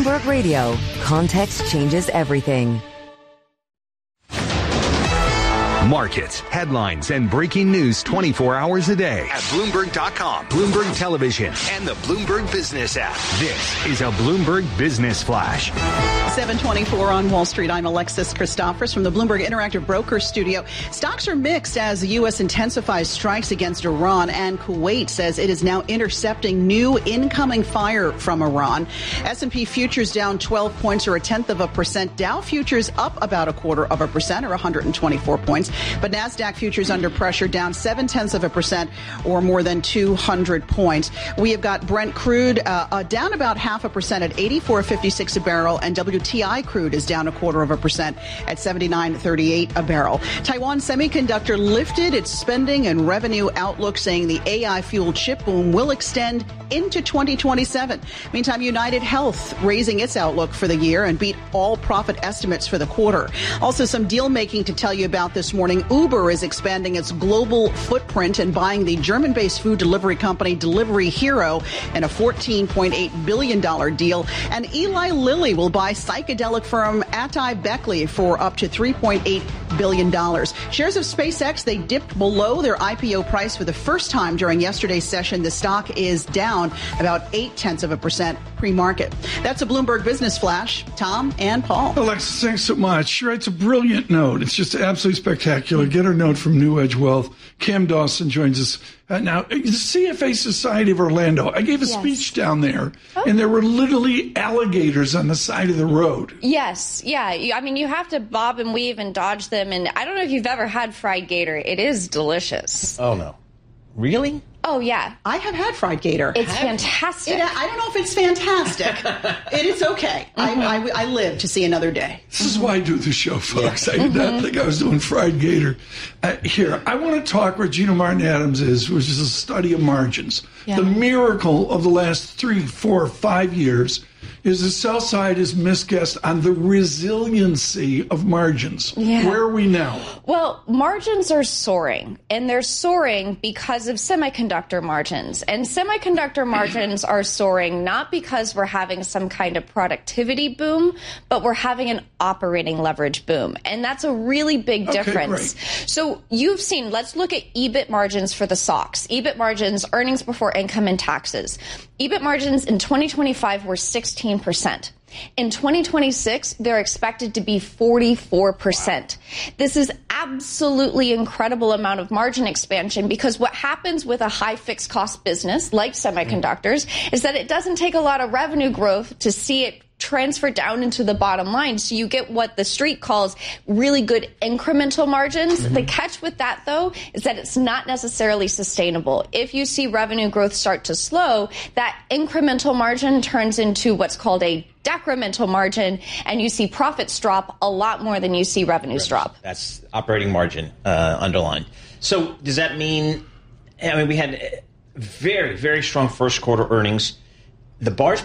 Bloomberg Radio, context changes everything. Markets, headlines, and breaking news 24 hours a day at Bloomberg.com, Bloomberg Television, and the Bloomberg Business app. This is a Bloomberg Business Flash. 7:24 on Wall Street. I'm Alexis Christophers from the Bloomberg Interactive Brokers studio. Stocks are mixed as the U.S. intensifies strikes against Iran, and Kuwait says it is now intercepting new incoming fire from Iran. S&P futures down 12 points or 0.1%. Dow futures up about 0.25% or 124 points. But NASDAQ futures under pressure, down 0.7% or more than 200 points. We have got Brent crude down about 0.5% at 84.56 a barrel, and WTI crude is down 0.25% at 79.38 a barrel. Taiwan Semiconductor lifted its spending and revenue outlook, saying the AI-fueled chip boom will extend into 2027. Meantime, United Health raising its outlook for the year and beat all profit estimates for the quarter. Also, some deal making to tell you about this morning. Uber is expanding its global footprint and buying the German-based food delivery company Delivery Hero in a $14.8 billion deal. And Eli Lilly will buy psychedelic firm Atai Beckley for up to $3.8 billion. Shares of SpaceX, they dipped below their IPO price for the first time during yesterday's session. The stock is down about 0.8% pre-market. That's a Bloomberg Business Flash. Tom and Paul. Alexis, thanks so much. She writes a brilliant note. It's just absolutely spectacular. Get her note from New Edge Wealth. Cam Dawson joins us now. The CFA Society of Orlando. I gave a speech down there, and there were literally alligators on the side of the road. Yes, yeah. I mean, you have to bob and weave and dodge them. And I don't know if you've ever had fried gator. It is delicious. Oh, no. Really? Oh, yeah. I have had fried gator. It's fantastic. I don't know if it's fantastic. It is okay. I live to see another day. This is why I do the show, folks. I did not think I was doing fried gator. Here, I want to talk where Gina Martin Adams is, which is a study of margins. Yeah. The miracle of the last 3, 4, 5 years is the sell side is misguessed on the resiliency of margins. Yeah. Where are we now? Well, margins are soaring, and they're soaring because of semiconductor margins. And semiconductor margins are soaring not because we're having some kind of productivity boom, but we're having an operating leverage boom. And that's a really big difference. Great. So you've seen, let's look at EBIT margins for the SOX. EBIT margins, earnings before income and taxes. EBIT margins in 2025 were 16%. In 2026, they're expected to be 44%. Wow. This is absolutely incredible amount of margin expansion, because what happens with a high fixed cost business like semiconductors is that it doesn't take a lot of revenue growth to see it transfer down into the bottom line. So you get what the street calls really good incremental margins. Mm-hmm. The catch with that, though, is that it's not necessarily sustainable. If you see revenue growth start to slow, that incremental margin turns into what's called a decremental margin, and you see profits drop a lot more than you see revenues drop. That's operating margin underlined. So does that mean, we had very, very strong first quarter earnings. The bar's